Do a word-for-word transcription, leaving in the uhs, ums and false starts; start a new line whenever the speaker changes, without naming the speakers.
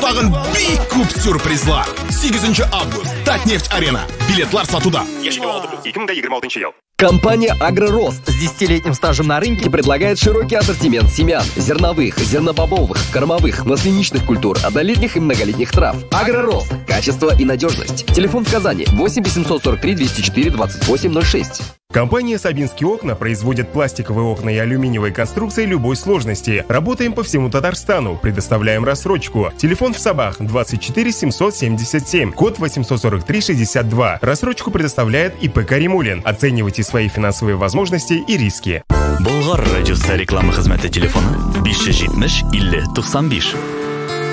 тагын бик күп сюрпризлар. сигезенче август Татнефть арена. Билетлар сатуда.
эки мең жыйырма алтынчы ел.
Компания «Агророст» с десятилетним стажем на рынке предлагает широкий ассортимент семян, зерновых, зернобобовых, кормовых, масляничных культур, однолетних и многолетних трав. «Агророст» – качество и надежность. Телефон в Казани восемь восемьсот сорок три двести четыре двадцать восемь ноль шесть.
Компания «Сабинские окна» производит пластиковые окна и алюминиевые конструкции любой сложности. Работаем по всему Татарстану, предоставляем рассрочку. Телефон в Сабах двадцать четыре семьсот семьдесят семь, код восемьсот сорок три шестьдесят два. Рассрочку предоставляет ИП «Каримулин». Оценивайте свои финансовые возможности и риски.
Болгар радиосы реклама хезмәте телефоны биш йөз җитмеш илле туксан биш.